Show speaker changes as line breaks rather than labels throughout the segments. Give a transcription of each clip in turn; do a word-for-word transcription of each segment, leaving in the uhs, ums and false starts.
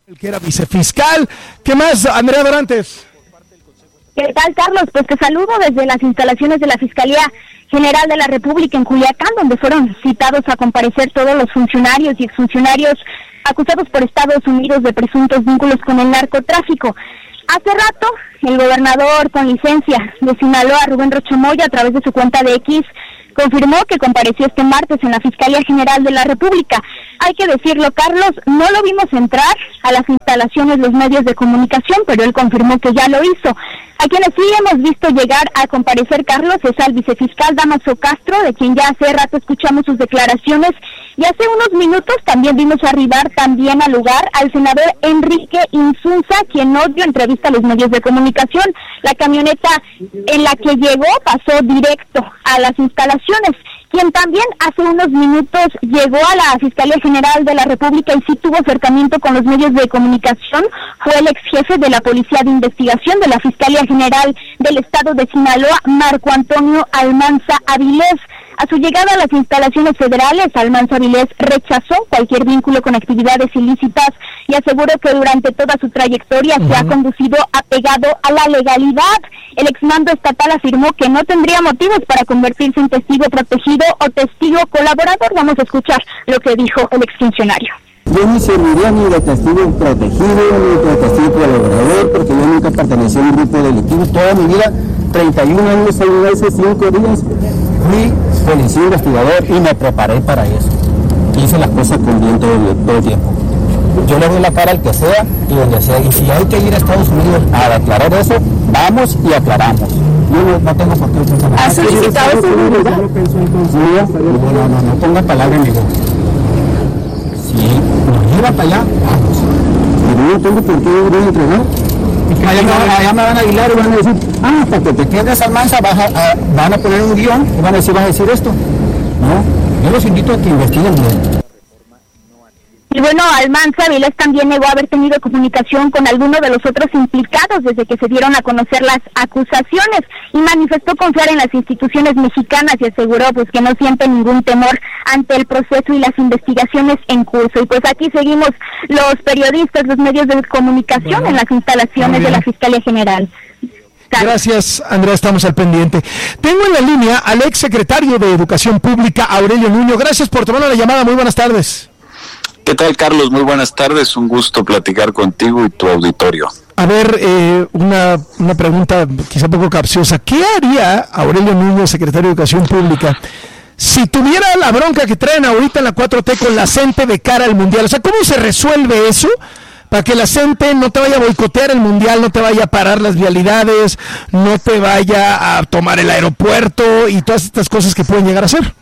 El que era vicefiscal. ¿Qué más, Andrea Dorantes?
¿Qué tal, Carlos? Pues te saludo desde las instalaciones de la Fiscalía General de la República en Culiacán, donde fueron citados a comparecer todos los funcionarios y exfuncionarios acusados por Estados Unidos de presuntos vínculos con el narcotráfico. Hace rato, el gobernador con licencia de Sinaloa, Rubén Rocha Moya, a través de su cuenta de X, confirmó que compareció este martes en la Fiscalía General de la República. Hay que decirlo, Carlos, no lo vimos entrar a las instalaciones los medios de comunicación, pero él confirmó que ya lo hizo. A quienes sí hemos visto llegar a comparecer, Carlos, es al vicefiscal Dámaso Castro, de quien ya hace rato escuchamos sus declaraciones, y hace unos minutos también vimos arribar también al lugar al senador Enrique Insunza, quien no dio entrevista a los medios de comunicación. La camioneta en la que llegó pasó directo a las instalaciones. Quien también hace unos minutos llegó a la Fiscalía General de la República y sí tuvo acercamiento con los medios de comunicación fue el ex jefe de la Policía de Investigación de la Fiscalía General del Estado de Sinaloa, Marco Antonio Almanza Avilés. A su llegada a las instalaciones federales, Almanza Avilés rechazó cualquier vínculo con actividades ilícitas y aseguró que durante toda su trayectoria uh-huh. se ha conducido apegado a la legalidad. El exmando estatal afirmó que no tendría motivos para convertirse en testigo protegido o testigo colaborador. Vamos a escuchar lo que dijo el exfuncionario.
Yo no serviría ni de testigo protegido, ni de testigo colaborador, porque yo nunca pertenecí a un grupo delictivo. Toda mi vida, treinta y un años, seis meses, cinco días, fui policía investigador y me preparé para eso. Hice las cosas con bien todo, todo el tiempo. Yo le doy la cara al que sea y donde sea. Y si hay que ir a Estados Unidos a declarar eso, vamos y aclaramos. Yo no, no tengo por qué pensar.
¿Ha solicitado seguridad?
No, no, no, no ponga palabra en mi boca. Si nos lleva para allá, vamos. Pero no tengo por qué ir a entregar. Allá me, allá me van a aguilar y van a decir, ah, para que te quedes Almanza, vas a, a, van a poner un guión y van a decir, vas a decir esto. No, yo los invito a que investiguen bien.
Y bueno, Almanza Avilés también negó haber tenido comunicación con alguno de los otros implicados desde que se dieron a conocer las acusaciones y manifestó confiar en las instituciones mexicanas y aseguró pues que no siente ningún temor ante el proceso y las investigaciones en curso. Y pues aquí seguimos los periodistas, los medios de comunicación bueno, en las instalaciones de la Fiscalía General.
Gracias, Andrea, estamos al pendiente. Tengo en la línea al ex secretario de Educación Pública, Aurelio Nuño. Gracias por tomar la llamada, muy buenas tardes.
¿Qué tal, Carlos? Muy buenas tardes, un gusto platicar contigo y tu auditorio.
A ver, eh, una, una pregunta quizá poco capciosa. ¿Qué haría Aurelio Nuño, secretario de Educación Pública, si tuviera la bronca que traen ahorita en la cuatro T con la CENTE de cara al Mundial? O sea, ¿cómo se resuelve eso para que la CENTE no te vaya a boicotear el Mundial, no te vaya a parar las vialidades, no te vaya a tomar el aeropuerto y todas estas cosas que pueden llegar a ser?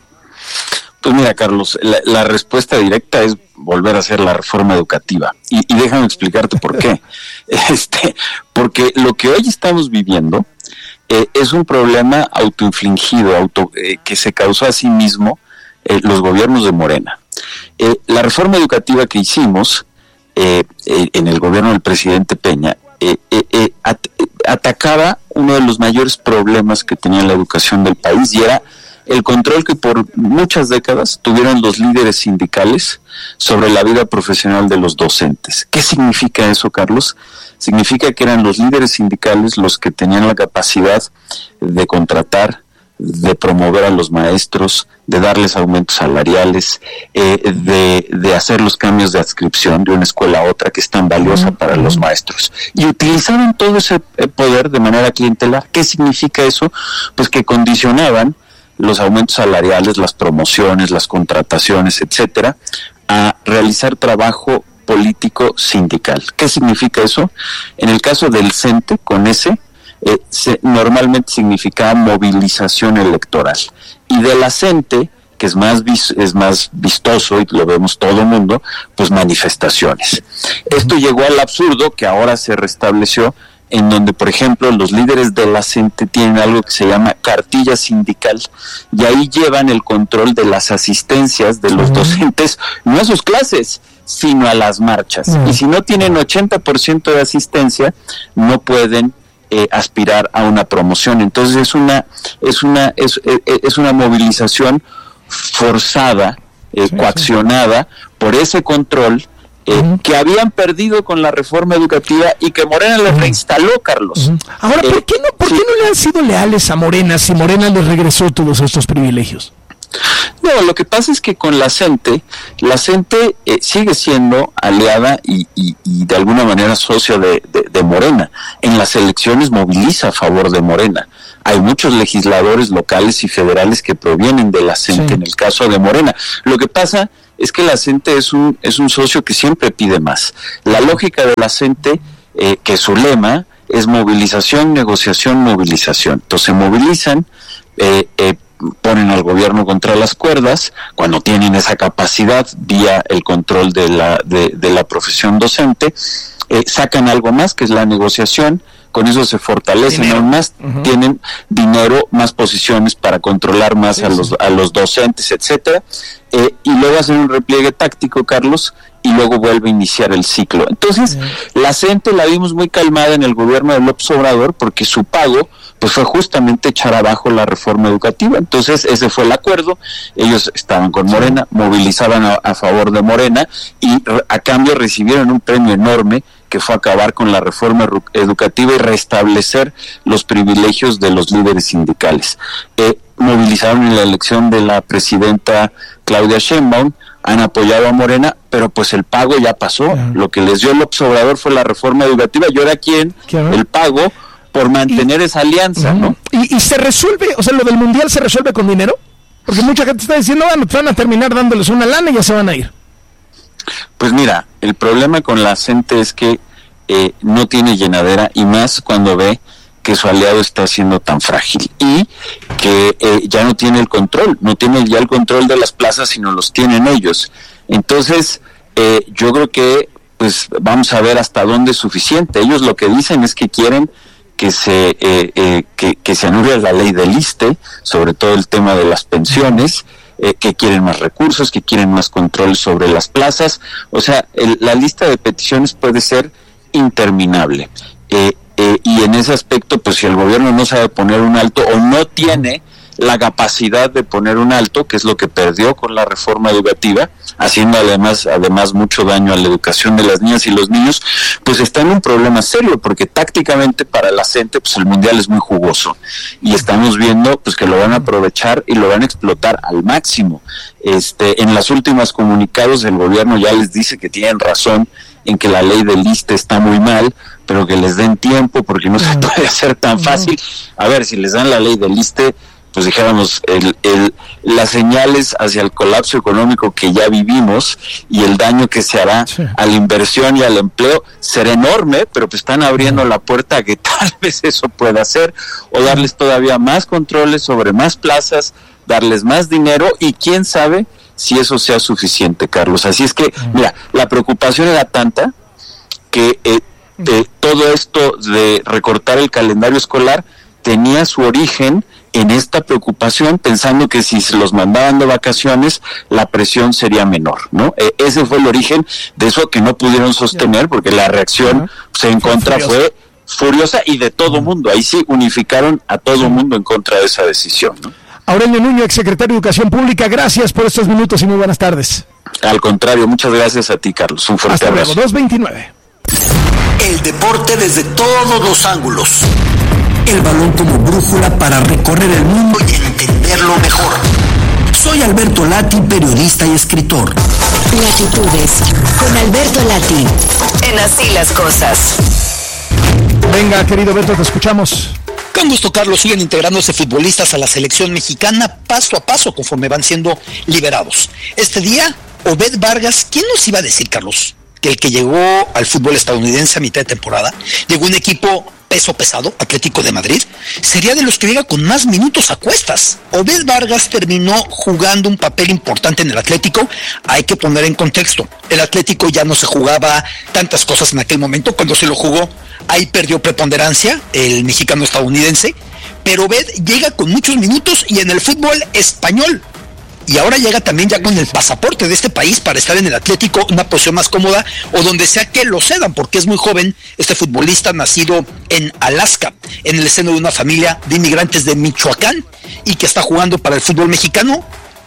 Pues mira, Carlos, la, la respuesta directa es volver a hacer la reforma educativa. Y, y déjame explicarte por qué. Este, porque lo que hoy estamos viviendo eh, es un problema autoinfligido, auto, eh, que se causó a sí mismo eh, los gobiernos de Morena. Eh, la reforma educativa que hicimos eh, eh, en el gobierno del presidente Peña eh, eh, eh, at, eh, atacaba uno de los mayores problemas que tenía la educación del país y era el control que por muchas décadas tuvieron los líderes sindicales sobre la vida profesional de los docentes. ¿Qué significa eso, Carlos? Significa que eran los líderes sindicales los que tenían la capacidad de contratar, de promover a los maestros, de darles aumentos salariales, eh, de, de hacer los cambios de adscripción de una escuela a otra que es tan valiosa para los maestros. Y utilizaban todo ese poder de manera clientelar. ¿Qué significa eso? Pues que condicionaban los aumentos salariales, las promociones, las contrataciones, etcétera, a realizar trabajo político sindical. ¿Qué significa eso? En el caso del CENTE, con ese, eh, se, normalmente significaba movilización electoral. Y de la CENTE, que es más vis, es más vistoso y lo vemos todo el mundo, pues manifestaciones. Esto llegó al absurdo que ahora se restableció, en donde, por ejemplo, los líderes de la CENTE tienen algo que se llama cartilla sindical, y ahí llevan el control de las asistencias de los docentes, no a sus clases, sino a las marchas. Y si no tienen ochenta por ciento de asistencia, no pueden eh, aspirar a una promoción. Entonces es una es una es, es una movilización forzada, eh, sí, coaccionada sí. por ese control Eh, uh-huh. que habían perdido con la reforma educativa y que Morena les uh-huh. reinstaló, Carlos.
Uh-huh. Ahora, ¿por qué no, por sí. qué no le han sido leales a Morena si Morena les regresó todos estos privilegios?
No, lo que pasa es que con la CENTE, la CENTE eh, sigue siendo aliada y, y, y de alguna manera socia de, de, de Morena. En las elecciones moviliza a favor de Morena. Hay muchos legisladores locales y federales que provienen de la CENTE, sí. en el caso de Morena. Lo que pasa es que la CENTE es un, es un socio que siempre pide más. La lógica de la CENTE, eh, que su lema es movilización, negociación, movilización. Entonces se movilizan, eh, eh, ponen al gobierno contra las cuerdas, cuando tienen esa capacidad vía el control de la, de, de la profesión docente, eh, sacan algo más, que es la negociación, con eso se fortalecen dinero. aún más, uh-huh. tienen dinero, más posiciones para controlar más sí, a los sí. a los docentes, etcétera, eh, y luego hacen un repliegue táctico, Carlos, y luego vuelve a iniciar el ciclo. Entonces, uh-huh. la CENTE la vimos muy calmada en el gobierno de López Obrador, porque su pago pues fue justamente echar abajo la reforma educativa. Entonces, ese fue el acuerdo, ellos estaban con Morena, movilizaban a, a favor de Morena, y a cambio recibieron un premio enorme, que fue acabar con la reforma educativa y restablecer los privilegios de los líderes sindicales. Eh, movilizaron en la elección de la presidenta Claudia Sheinbaum, han apoyado a Morena, pero pues el pago ya pasó. Uh-huh. Lo que les dio el observador fue la reforma educativa, y ahora quién, el pago por mantener y, esa alianza, uh-huh. ¿no?
Y, y se resuelve, o sea, lo del mundial se resuelve con dinero, porque mucha gente está diciendo, bueno, pues van a terminar dándoles una lana y ya se van a ir.
Pues mira, el problema con la CENTE es que eh, no tiene llenadera, y más cuando ve que su aliado está siendo tan frágil y que eh, ya no tiene el control, no tiene ya el control de las plazas, sino los tienen ellos. Entonces, eh, yo creo que pues vamos a ver hasta dónde es suficiente. Ellos lo que dicen es que quieren que se eh, eh, que, que se anule la ley del ISSSTE, sobre todo el tema de las pensiones, eh, que quieren más recursos, que quieren más control sobre las plazas. O sea, el, la lista de peticiones puede ser interminable. Eh, eh, y en ese aspecto, pues si el gobierno no sabe poner un alto o no tiene la capacidad de poner un alto, que es lo que perdió con la reforma educativa, haciendo además además mucho daño a la educación de las niñas y los niños, pues está en un problema serio, porque tácticamente para la CENTE pues el mundial es muy jugoso, y estamos viendo pues que lo van a aprovechar y lo van a explotar al máximo. Este, en las últimas comunicados el gobierno ya les dice que tienen razón en que la ley del ISSSTE está muy mal, pero que les den tiempo, porque no se puede hacer tan fácil. A ver, si les dan la ley del ISSSTE, pues dijéramos, el, el, las señales hacia el colapso económico que ya vivimos y el daño que se hará sí. a la inversión y al empleo será enorme, pero pues están abriendo la puerta a que tal vez eso pueda hacer, o darles todavía más controles sobre más plazas, darles más dinero, y quién sabe si eso sea suficiente, Carlos. Así es que, mira, la preocupación era tanta que eh, eh, todo esto de recortar el calendario escolar tenía su origen en esta preocupación, pensando que si se los mandaban de vacaciones, la presión sería menor, ¿no? Eh, ese fue el origen de eso que no pudieron sostener, porque la reacción uh-huh. pues, en contra fue furiosa, y de todo mundo. Ahí sí unificaron a todo mundo en contra de esa decisión, ¿no?
Aurelio Nuño, exsecretario de Educación Pública, gracias por estos minutos y muy buenas tardes.
Al contrario, muchas gracias a ti, Carlos. Un fuerte
Hasta
abrazo.
Luego, dos veintinueve.
El deporte desde todos los ángulos. El balón como brújula para recorrer el mundo y entenderlo mejor. Soy Alberto Lati, periodista y escritor.
Latitudes, con Alberto Lati. En Así las Cosas.
Venga, querido Beto, te escuchamos.
Con gusto, Carlos. Siguen integrándose futbolistas a la selección mexicana paso a paso conforme van siendo liberados. Este día, Obed Vargas, ¿quién nos iba a decir, Carlos, que el que llegó al fútbol estadounidense a mitad de temporada, llegó un equipo peso pesado, Atlético de Madrid, sería de los que llega con más minutos a cuestas? Obed Vargas terminó jugando un papel importante en el Atlético. Hay que poner en contexto, el Atlético ya no se jugaba tantas cosas en aquel momento. Cuando se lo jugó, ahí perdió preponderancia el mexicano estadounidense, pero Obed llega con muchos minutos y en el fútbol español. Y ahora llega también ya con el pasaporte de este país para estar en el Atlético, una posición más cómoda, o donde sea que lo cedan, porque es muy joven este futbolista, nacido en Alaska, en el seno de una familia de inmigrantes de Michoacán, y que está jugando para el fútbol mexicano.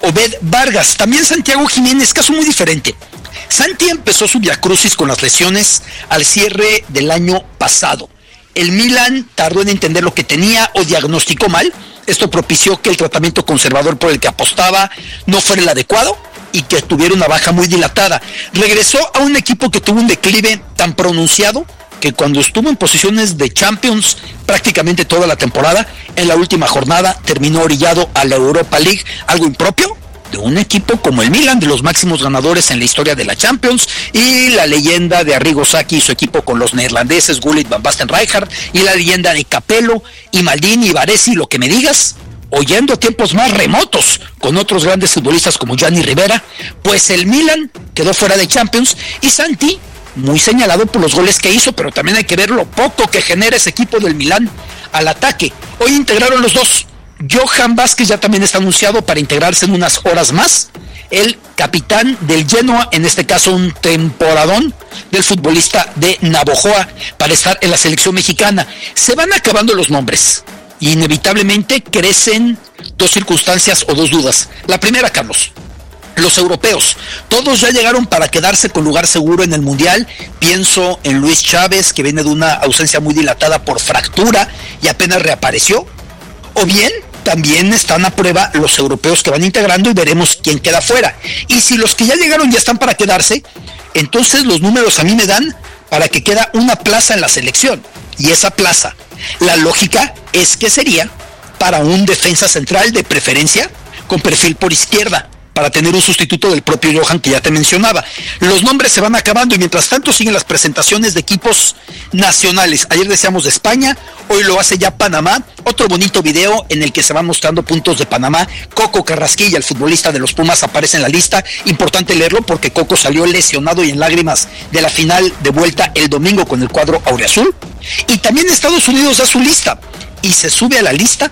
Obed Vargas. También Santiago Jiménez, caso muy diferente. Santi empezó su viacrucis con las lesiones al cierre del año pasado. El Milan tardó en entender lo que tenía o diagnosticó mal. Esto propició que el tratamiento conservador por el que apostaba no fuera el adecuado y que tuviera una baja muy dilatada. Regresó a un equipo que tuvo un declive tan pronunciado que cuando estuvo en posiciones de Champions prácticamente toda la temporada, en la última jornada terminó orillado a la Europa League, algo impropio de un equipo como el Milan, de los máximos ganadores en la historia de la Champions, y la leyenda de Arrigo Sacchi y su equipo con los neerlandeses Gullit, Van Basten, Rijkaard, y la leyenda de Capello y Maldini y Baresi, lo que me digas, oyendo tiempos más remotos con otros grandes futbolistas como Gianni Rivera, pues el Milan quedó fuera de Champions y Santi, muy señalado por los goles que hizo, pero también hay que ver lo poco que genera ese equipo del Milán al ataque. Hoy integraron los dos. Johan Vázquez ya también está anunciado para integrarse en unas horas más. El capitán del Genoa, en este caso un temporadón del futbolista de Navojoa, para estar en la selección mexicana. Se van acabando los nombres y inevitablemente crecen dos circunstancias o dos dudas. La primera, Carlos, los europeos, todos ya llegaron para quedarse con lugar seguro en el Mundial. Pienso en Luis Chávez, que viene de una ausencia muy dilatada por fractura y apenas reapareció. O bien, también están a prueba los europeos que van integrando y veremos quién queda fuera. Y si los que ya llegaron ya están para quedarse, entonces los números a mí me dan para que queda una plaza en la selección. Y esa plaza, la lógica es que sería para un defensa central de preferencia con perfil por izquierda, para tener un sustituto del propio Johan que ya te mencionaba. Los nombres se van acabando y mientras tanto siguen las presentaciones de equipos nacionales. Ayer decíamos de España, hoy lo hace ya Panamá. Otro bonito video en el que se van mostrando puntos de Panamá. Coco Carrasquilla, el futbolista de los Pumas, aparece en la lista. Importante leerlo porque Coco salió lesionado y en lágrimas de la final de vuelta el domingo con el cuadro auriazul. Y también Estados Unidos da su lista y se sube a la lista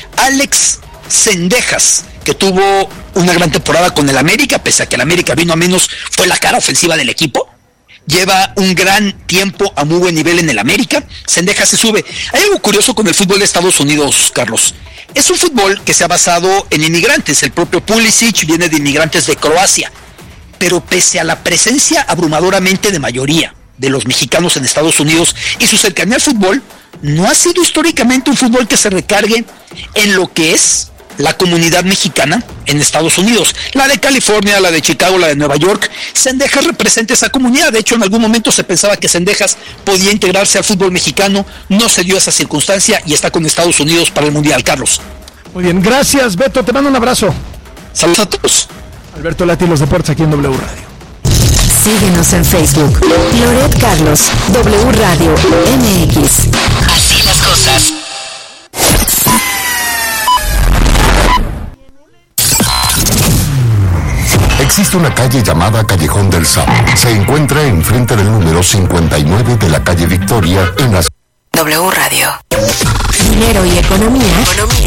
Alex Cendejas, que tuvo una gran temporada con el América, pese a que el América vino a menos, fue la cara ofensiva del equipo. Lleva un gran tiempo a muy buen nivel en el América. Cendejas se sube. Hay algo curioso con el fútbol de Estados Unidos, Carlos. Es un fútbol que se ha basado en inmigrantes. El propio Pulisic viene de inmigrantes de Croacia. Pero pese a la presencia abrumadoramente de mayoría de los mexicanos en Estados Unidos y su cercanía al fútbol, no ha sido históricamente un fútbol que se recargue en lo que es la comunidad mexicana en Estados Unidos, la de California, la de Chicago, la de Nueva York. Cendejas representa esa comunidad. De hecho, en algún momento se pensaba que Cendejas podía integrarse al fútbol mexicano, no se dio esa circunstancia y está con Estados Unidos para el Mundial, Carlos.
Muy bien, gracias Beto, te mando un abrazo.
Saludos a todos.
Alberto Lati, los deportes aquí en W Radio.
Síguenos en Facebook, Loret Carlos, W Radio M X. Así las cosas.
Existe una calle llamada Callejón del Sapo. Se encuentra enfrente del número cincuenta y nueve de la calle Victoria en la
W Radio. Dinero y economía. Economía.